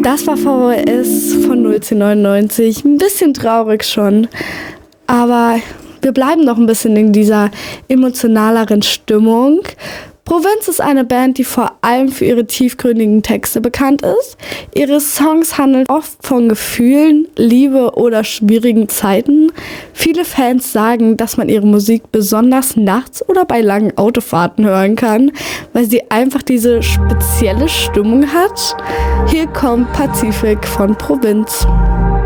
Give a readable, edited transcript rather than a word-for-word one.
Das war VHS von 01099. Ein bisschen traurig schon. Aber wir bleiben noch ein bisschen in dieser emotionaleren Stimmung. Provinz ist eine Band, die vor allem für ihre tiefgründigen Texte bekannt ist. Ihre Songs handeln oft von Gefühlen, Liebe oder schwierigen Zeiten. Viele Fans sagen, dass man ihre Musik besonders nachts oder bei langen Autofahrten hören kann, weil sie einfach diese spezielle Stimmung hat. Hier kommt Pazifik von Provinz.